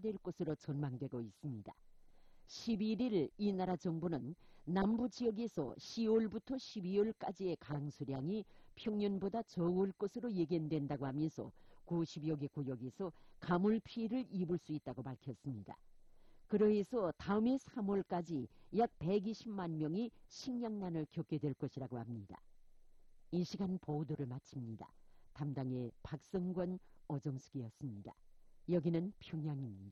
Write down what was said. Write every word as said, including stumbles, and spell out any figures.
격화될 것으로 전망되고 있습니다. 십일 일 이 나라 정부는 남부 지역에서 시월부터 십이월까지의 강수량이 평년보다 적을 것으로 예견된다고 하면서 구십여 개 구역에서 가물 피해를 입을 수 있다고 밝혔습니다. 그러해서 다음해 삼월까지 약 백이십만 명이 식량난을 겪게 될 것이라고 합니다. 이 시간 보도를 마칩니다. 담당의 박성권, 어정숙이었습니다. 여기는 평양입니다.